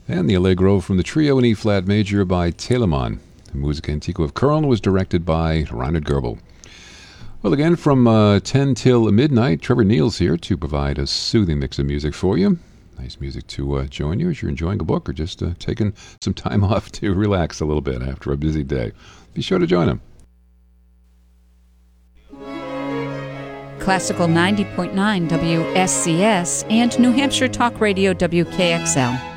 And the Allegro from the trio in E-flat major by Telemann. The Musica Antica of Köln was directed by Reinhard Goebel. Well, again, from 10 till midnight, Trevor Neal's here to provide a soothing mix of music for you. Nice music to join you as you're enjoying a book or just taking some time off to relax a little bit after a busy day. Be sure to join him. Classical 90.9 WSCS and New Hampshire Talk Radio WKXL.